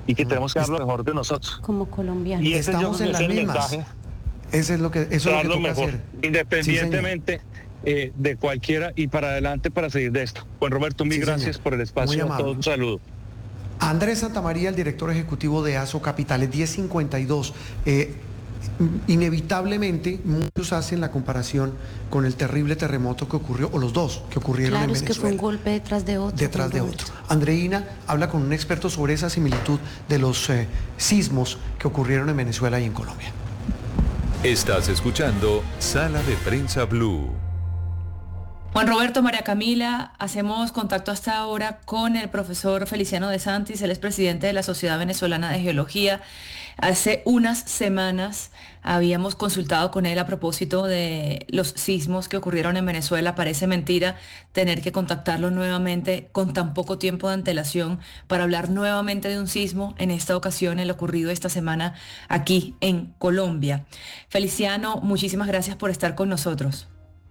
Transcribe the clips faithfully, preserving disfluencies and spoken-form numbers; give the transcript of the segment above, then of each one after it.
y que Mm. tenemos que dar lo Est- mejor de nosotros. como colombianos. Y ese yo Estamos creo en que es las el mismas. mensaje, Ese es lo que, eso es lo dar que lo toca mejor, hacer. Sí, señor. independientemente eh, de cualquiera, y para adelante para seguir de esto. Juan Roberto, mil Sí, señor. gracias por el Muy espacio. A amable. todos un saludo. Andrés Santamaría, el director ejecutivo de ASO Capitales, diez cincuenta y dos. Eh, inevitablemente, muchos hacen la comparación con el terrible terremoto que ocurrió, o los dos que ocurrieron Claro, en es que fue un Venezuela. golpe detrás de otro. Detrás Juan de Roberto. otro. Andreina habla con un experto sobre esa similitud de los eh, sismos que ocurrieron en Venezuela y en Colombia. Estás escuchando Sala de Prensa Blue. Juan Roberto, María Camila, hacemos contacto hasta ahora con el profesor Feliciano de Santis, él es presidente de la Sociedad Venezolana de Geología. Hace unas semanas habíamos consultado con él a propósito de los sismos que ocurrieron en Venezuela. Parece mentira tener que contactarlo nuevamente con tan poco tiempo de antelación para hablar nuevamente de un sismo, en esta ocasión el ocurrido esta semana aquí en Colombia. Feliciano, muchísimas gracias por estar con nosotros.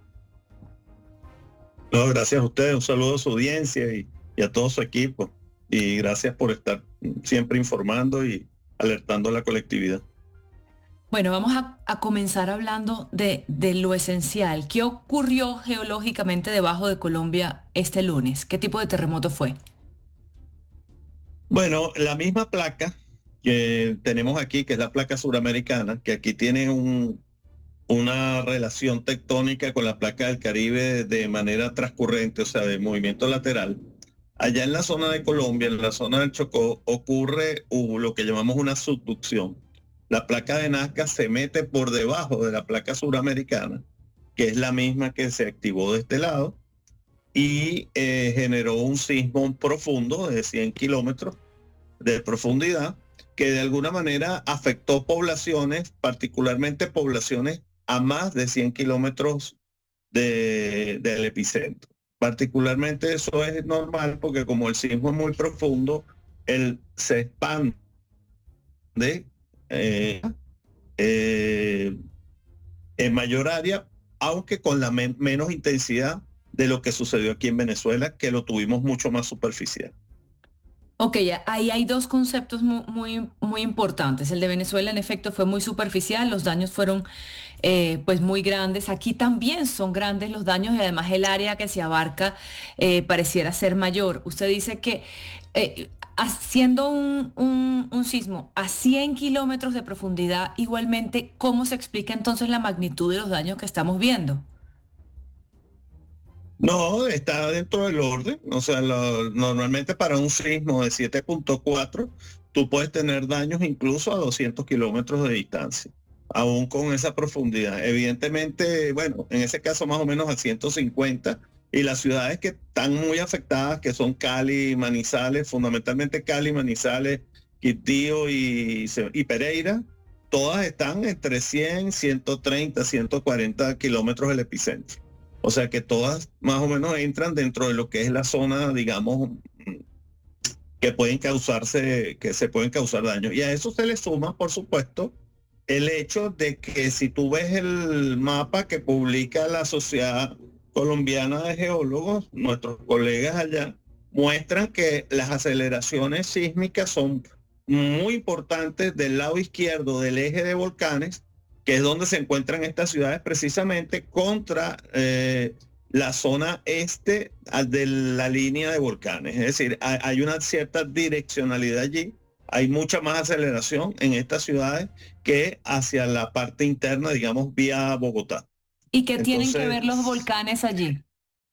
No, gracias a ustedes, un saludo a su audiencia y, y a todo su equipo. Y gracias por estar siempre informando y alertando a la colectividad. Bueno, vamos a, a comenzar hablando de, de lo esencial. ¿Qué ocurrió geológicamente debajo de Colombia este lunes? ¿Qué tipo de terremoto fue? Bueno, la misma placa que tenemos aquí, que es la placa suramericana, que aquí tiene un, una relación tectónica con la placa del Caribe de manera transcurrente, o sea, de movimiento lateral. Allá en la zona de Colombia, en la zona del Chocó, ocurre uh, lo que llamamos una subducción. La placa de Nazca se mete por debajo de la placa suramericana, que es la misma que se activó de este lado, y eh, generó un sismo profundo de cien kilómetros de profundidad, que de alguna manera afectó poblaciones, particularmente poblaciones a más de cien kilómetros de, del epicentro. Particularmente eso es normal porque como el sismo es muy profundo, él se expande eh, eh, en mayor área, aunque con la men menos intensidad de lo que sucedió aquí en Venezuela, que lo tuvimos mucho más superficial. Ok, ahí hay dos conceptos muy, muy, muy importantes. El de Venezuela, en efecto, fue muy superficial, los daños fueron eh, pues muy grandes. Aquí también son grandes los daños y además el área que se abarca eh, pareciera ser mayor. Usted dice que eh, haciendo un, un, un sismo a cien kilómetros de profundidad, igualmente, ¿cómo se explica entonces la magnitud de los daños que estamos viendo? No, está dentro del orden. O sea, lo, normalmente para un sismo de siete punto cuatro, tú puedes tener daños incluso a doscientos kilómetros de distancia, aún con esa profundidad. Evidentemente, bueno, en ese caso más o menos a ciento cincuenta, y las ciudades que están muy afectadas, que son Cali y Manizales, fundamentalmente Cali, Manizales, Quibdío y, y Pereira, todas están entre cien, ciento treinta, ciento cuarenta kilómetros del epicentro. O sea que todas más o menos entran dentro de lo que es la zona, digamos, que pueden causarse, que se pueden causar daños. Y a eso se le suma, por supuesto, el hecho de que si tú ves el mapa que publica la Sociedad Colombiana de Geólogos, nuestros colegas allá muestran que las aceleraciones sísmicas son muy importantes del lado izquierdo del eje de volcanes, que es donde se encuentran estas ciudades precisamente contra eh, la zona este de la línea de volcanes. Es decir, hay, hay una cierta direccionalidad allí, hay mucha más aceleración en estas ciudades que hacia la parte interna, digamos, vía Bogotá. ¿Y qué Entonces, tienen que ver los volcanes allí?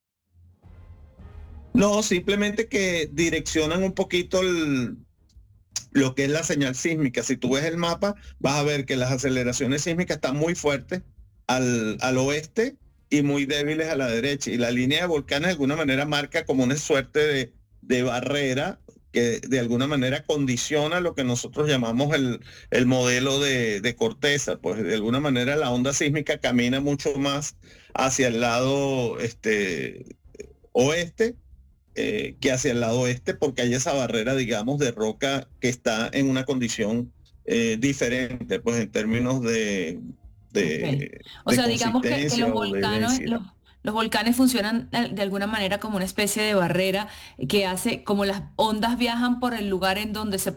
No, simplemente que direccionan un poquito el... lo que es la señal sísmica. Si tú ves el mapa, vas a ver que las aceleraciones sísmicas están muy fuertes al, al oeste y muy débiles a la derecha. Y la línea de volcanes de alguna manera marca como una suerte de, de barrera que de alguna manera condiciona lo que nosotros llamamos el, el modelo de, de corteza. Pues de alguna manera la onda sísmica camina mucho más hacia el lado este, oeste Eh, que hacia el lado oeste, porque hay esa barrera, digamos, de roca que está en una condición eh, diferente, pues en términos de, de, Okay. O de sea, digamos que, que consistencia los o de volcanes, densidad. los, los volcanes funcionan de de alguna manera como una especie de barrera que hace, como las ondas viajan por el lugar en donde se